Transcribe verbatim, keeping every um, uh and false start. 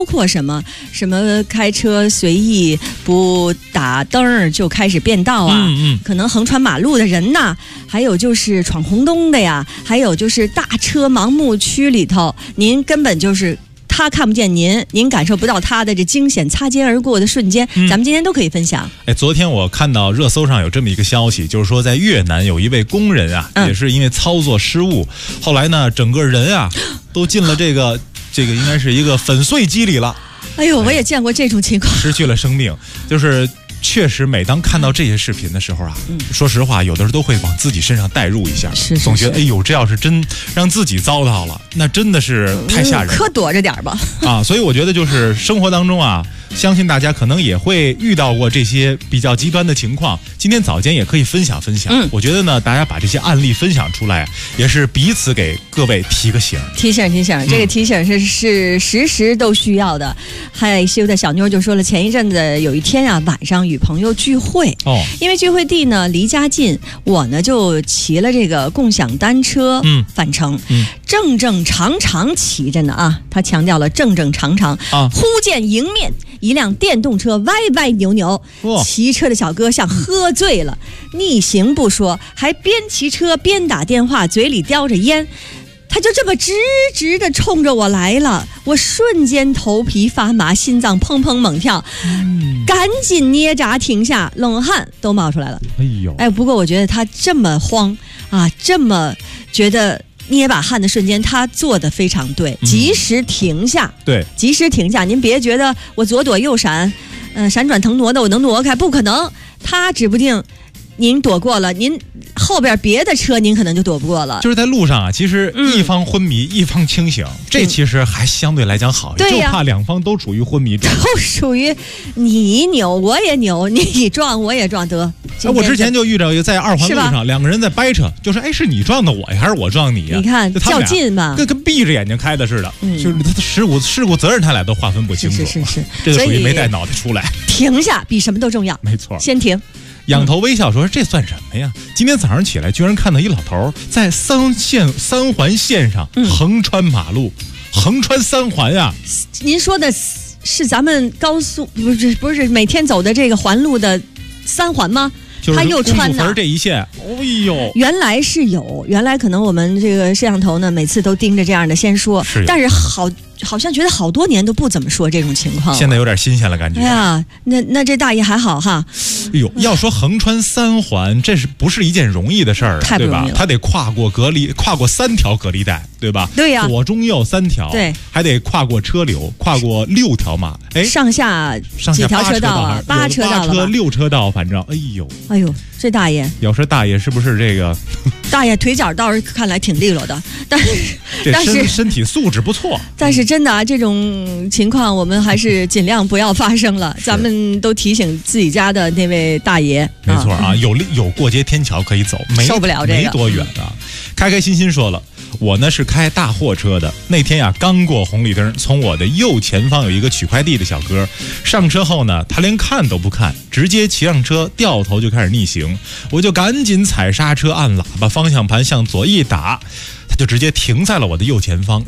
包括什么什么开车随意不打灯儿就开始变道啊， 嗯嗯， 可能横穿马路的人呐，还有就是闯红灯的呀，还有就是大车盲目区里头，您根本就是他看不见您，您感受不到他的这惊险擦肩而过的瞬间，嗯、咱们今天都可以分享。 哎，昨天我看到热搜上有这么一个消息，就是说在越南有一位工人啊，嗯、也是因为操作失误，后来呢整个人啊都进了这个。这个应该是一个粉碎机里了。 哎呦，我也见过这种情况， 失去了生命。就是确实，每当看到这些视频的时候啊，嗯、说实话，有的时候都会往自己身上代入一下， 是是是总觉得哎呦，这要是真让自己糟蹋了，那真的是太吓人了。 可躲着点吧。 啊，所以我觉得就是生活当中啊，相信大家可能也会遇到过这些比较极端的情况。今天早间也可以分享分享。嗯，我觉得呢，大家把这些案例分享出来，也是彼此给各位提个醒。 提醒提醒，这个提醒是、嗯、是时时都需要的。害羞的小妞就说了，前一阵子有一天啊，晚上与朋友聚会，哦，因为聚会地呢离家近，我呢就骑了这个共享单车，嗯，返程，嗯，正正常常骑着呢啊，他强调了正正常常啊，忽见迎面一辆电动车歪歪扭扭，骑车的小哥像喝醉了，逆行不说，还边骑车边打电话，嘴里叼着烟，他就这么直直的冲着我来了，我瞬间头皮发麻，心脏砰砰猛跳，嗯、赶紧捏闸停下，冷汗都冒出来了。哎呦，哎，不过我觉得他这么慌啊，这么觉得捏把汗的瞬间，他做得非常对，及时停下，嗯、对，及时停下。您别觉得我左躲右闪，嗯、呃，闪转腾挪的我能挪开，不可能。他指不定您躲过了，您后边别的车您可能就躲不过了。就是在路上啊，其实一方昏迷、嗯、一方清醒，这其实还相对来讲好，对呀，就怕两方都处于昏迷状态，都属于你扭我也扭，你撞我也撞，得。哎，我之前就遇到一个在二环路上，两个人在掰扯，就是哎，是你撞的我呀，还是我撞你呀？你看较劲吧，跟跟闭着眼睛开的似的，嗯、就是他的事故事故责任他俩都划分不清楚，是是是是，这就属于没带脑袋出来。停下比什么都重要，没错，先停。仰头微笑说：“这算什么呀？今天早上起来，居然看到一老头在三线三环线上横穿马路，嗯、横穿三环呀！您说的是咱们高速不是不是每天走的这个环路的三环吗？就是他又穿呢这一线，哎呦！原来是有，原来可能我们这个摄像头呢，每次都盯着这样的先说，是但是好。”好像觉得好多年都不怎么说这种情况，现在有点新鲜了感觉。哎呀，那那这大爷还好哈。哎呦，要说横穿三环，这是不是一件容易的事儿、啊？太不容易了，对吧？他得跨过隔离，跨过三条隔离带，对吧？对呀、啊，左中右三条，对，还得跨过车流，跨过六条马，哎，上下几条车道啊？八车道了吧？八车六车道，反正，哎呦，哎呦，这大爷，要说大爷是不是这个？大爷腿脚倒是看来挺利落的，但是但是身体素质不错，但是真的啊，这种情况我们还是尽量不要发生了。咱们都提醒自己家的那位大爷，没错啊，有有过街天桥可以走，没受不了这个，没多远啊。开开心心说了。我呢是开大货车的，那天呀刚过红绿灯，从我的右前方有一个取快递的小哥，上车后呢，他连看都不看，直接骑上车，掉头就开始逆行，我就赶紧踩刹车，按喇叭，方向盘向左一打，他就直接停在了我的右前方，